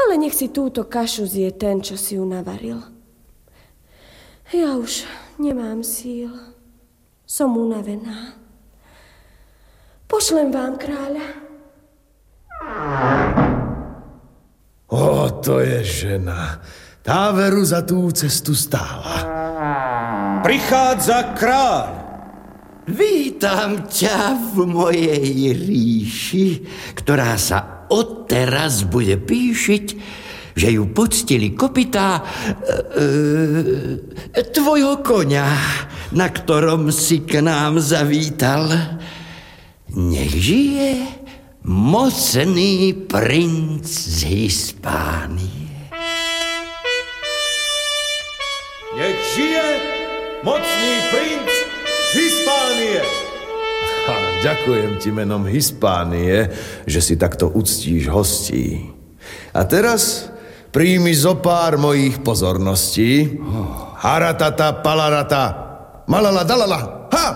Ale nech si túto kašu zje ten, čo si ju navaril. Ja už nemám síl. Som unavená. Pošlem vám kráľa. To je žena. Tá veru za tú cestu stála. Prichádza kráľ. Vítam ťa v mojej ríši, ktorá sa odteraz bude píšiť, že ju poctili kopytá tvojho koňa, na ktorom si k nám zavítal. Nech žije mocný princ z Hispánie. Nech žije mocný princ z Hispánie. Ďakujem ti menom Hispánie, že si takto uctíš hostí. A teraz príjmi zo pár mojich pozorností. Haratata, palarata, malala, dalala, ha!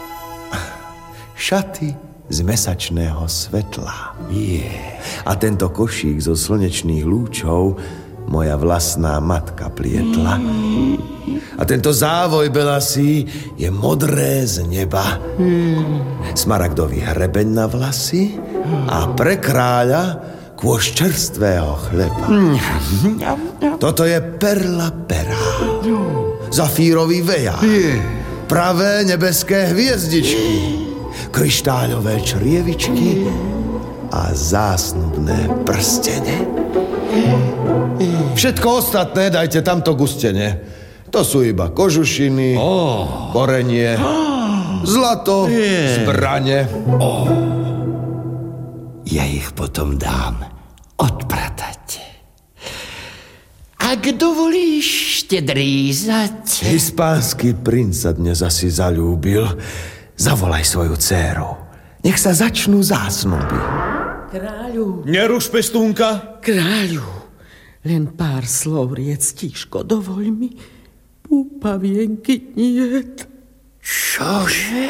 Šaty z mesačného svetla. A tento košík zo slnečných lúčov moja vlastná matka plietla. A tento závoj belasý je modré z neba. Smaragdový hrebeň na vlasy a pre kráľa kôš čerstvého chleba. Toto je perla pera, zafírový vejár, pravé nebeské hviezdičky, kryštáľové črievičky a zásnubné prstene. Všetko ostatné dajte tamto gustene. To sú iba kožušiny, korenie, zlato, zbrane. Ja ich potom dám odpratať. Ak dovolíš, štedrý zať. Hispánsky princ sa dnes asi zaľúbil. Zavolaj svoju dcéru. Nech sa začnú zásnuby. Kráľu. Neruš, pestúnka. Kráľu. Len pár slov riec, tíško, dovoľ mi. Púpavienky niet. Čože?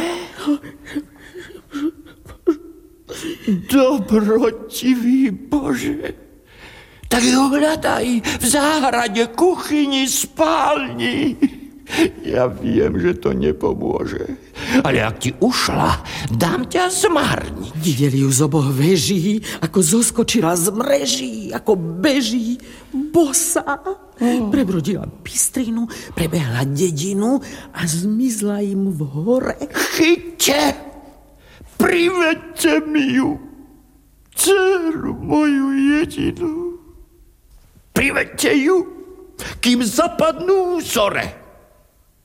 Dobrotivý Bože. Tak ho hľadaj v záhrade, kuchyni, spálni. Ja viem, že to nepomôže. Ale ak ti ušla, dám ťa zmarniť. Videli ju z oboch veží, ako zoskočila z mreží, ako beží, bosa. Prebrodila bystrinu, prebehla dedinu a zmizla im v hore. Chyťte, privedte mi ju, dceru moju jedinú. Privedte ju, kým zapadnú zore.